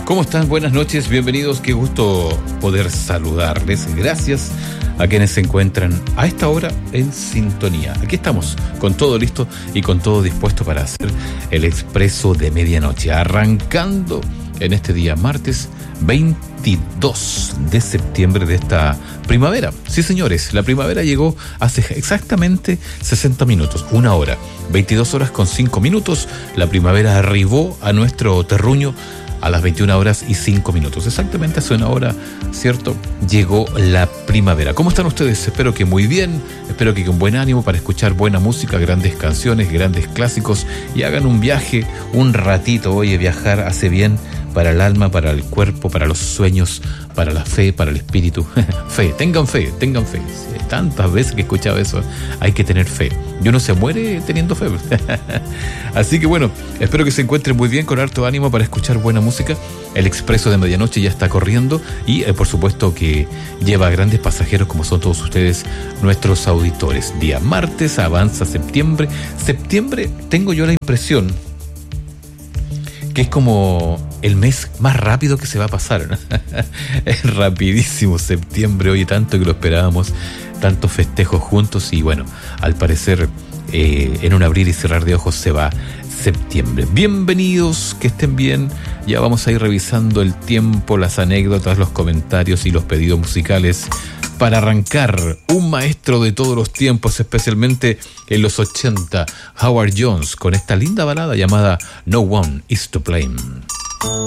¿Cómo están? Buenas noches, bienvenidos. Qué gusto poder saludarles. Gracias a quienes se encuentran a esta hora en sintonía. Aquí estamos con todo listo y con todo dispuesto para hacer el expreso de medianoche, arrancando en este día martes 22 de septiembre de esta primavera. Sí, señores, la primavera llegó hace exactamente 60 minutos, una hora, 22 horas con 5 minutos. La primavera arribó a nuestro terruño a las 21 horas y 5 minutos. Exactamente hace una hora, ¿cierto? Llegó la primavera. ¿Cómo están ustedes? Espero que muy bien, espero que con buen ánimo para escuchar buena música, grandes canciones, grandes clásicos y hagan un viaje, un ratito. Oye, viajar hace bien para el alma, para el cuerpo, para los sueños, para la fe, para el espíritu. Fe, tengan fe, tengan fe. Tantas veces que he escuchado eso, hay que tener fe. Y uno se muere teniendo fe. Así que bueno, espero que se encuentren muy bien, con harto ánimo para escuchar buena música. El expreso de medianoche ya está corriendo y por supuesto que lleva a grandes pasajeros como son todos ustedes, nuestros auditores. Día martes, avanza septiembre. Septiembre, tengo yo la impresión que es como el mes más rápido que se va a pasar, ¿no? Es rapidísimo septiembre, oye, tanto que lo esperábamos, tantos festejos juntos y bueno, al parecer en un abrir y cerrar de ojos se va septiembre. Bienvenidos, que estén bien. Ya vamos a ir revisando el tiempo, las anécdotas, los comentarios y los pedidos musicales para arrancar. Un maestro de todos los tiempos, especialmente en los 80, Howard Jones, con esta linda balada llamada No One Is to Blame.